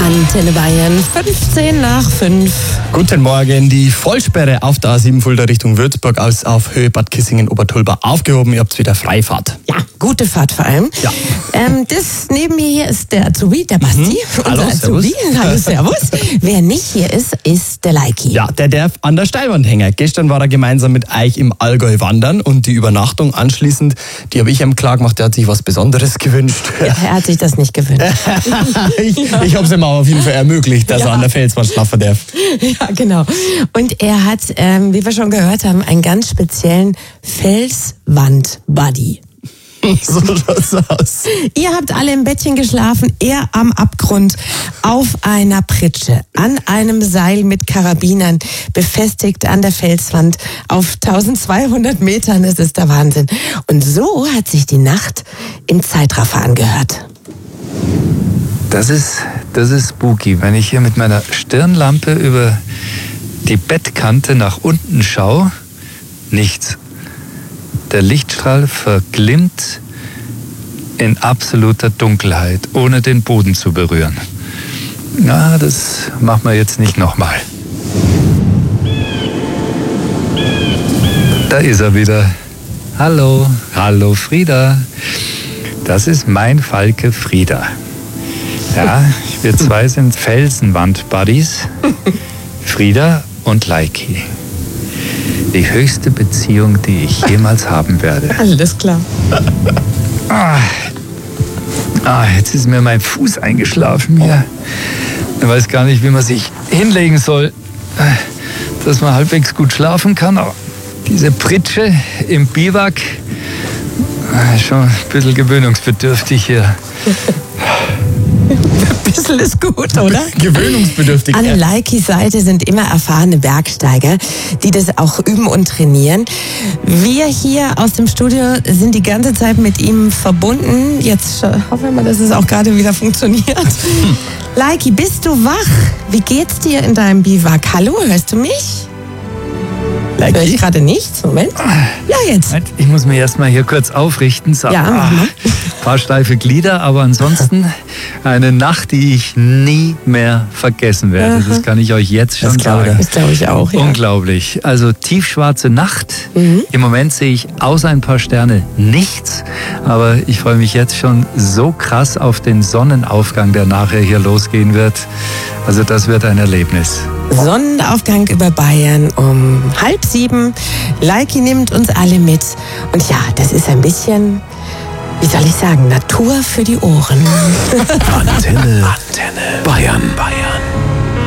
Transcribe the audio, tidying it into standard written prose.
Antenne Bayern, 15 nach 5. Guten Morgen. Die Vollsperre auf der A7 Fulda Richtung Würzburg aus auf Höhe Bad Kissingen-Obertulba aufgehoben. Ihr habt wieder Freifahrt. Ja, gute Fahrt vor allem. Ja. Das neben mir hier ist der Azubi, der Basti. Hallo, unser Azubi. servus. Hallo, servus. Wer nicht hier ist, ist der Leiki. Ja, der darf an der Steilwand hängen. Gestern war er gemeinsam mit euch im Allgäu wandern und die Übernachtung anschließend, die habe ich ihm klar gemacht, der hat sich was Besonderes gewünscht. Ja, er hat sich das nicht gewünscht. ich habe es ihm aber auf jeden Fall ermöglicht, dass er an der Felswand schlafen darf. Ja, genau. Und er hat, wie wir schon gehört haben, einen ganz speziellen Felswand-Buddy. So schaut's aus. Ihr habt alle im Bettchen geschlafen, er am Abgrund, auf einer Pritsche, an einem Seil mit Karabinern, befestigt an der Felswand, auf 1200 Metern, das ist der Wahnsinn. Und so hat sich die Nacht im Zeitraffer angehört. Das ist spooky, wenn ich hier mit meiner Stirnlampe über die Bettkante nach unten schaue, nichts. Der Lichtstrahl verglimmt in absoluter Dunkelheit, ohne den Boden zu berühren. Na, das machen wir jetzt nicht nochmal. Da ist er wieder. Hallo, hallo Frieda. Das ist mein Falke Frieda. Ja, wir zwei sind Felsenwand-Buddies. Frieda und Leiki. Die höchste Beziehung, die ich jemals haben werde. Alles klar. Jetzt ist mir mein Fuß eingeschlafen hier. Ich weiß gar nicht, wie man sich hinlegen soll, dass man halbwegs gut schlafen kann. Aber diese Pritsche im Biwak ist schon ein bisschen gewöhnungsbedürftig hier. Ein bisschen ist gut, oder? Gewöhnungsbedürftig. An Leikis Seite sind immer erfahrene Bergsteiger, die das auch üben und trainieren. Wir hier aus dem Studio sind die ganze Zeit mit ihm verbunden. Jetzt hoffen wir mal, dass es auch gerade wieder funktioniert. Leiki, bist du wach? Wie geht's dir in deinem Biwak? Hallo, hörst du mich? Hör ich gerade nichts? Moment. Ja, jetzt. Ich muss mich erst mal hier kurz aufrichten. So, Ja, mach mal. paar steife Glieder, aber ansonsten eine Nacht, die ich nie mehr vergessen werde. Aha. Das kann ich euch jetzt schon sagen. Das glaube ich auch, ja. Unglaublich. Also tiefschwarze Nacht. Im Moment sehe ich außer ein paar Sterne nichts. Aber ich freue mich jetzt schon so krass auf den Sonnenaufgang, der nachher hier losgehen wird. Also das wird ein Erlebnis. Sonnenaufgang über Bayern um 6:30. Leiki nimmt uns alle mit. Und ja, das ist ein bisschen, wie soll ich sagen, Natur für die Ohren. Antenne Bayern.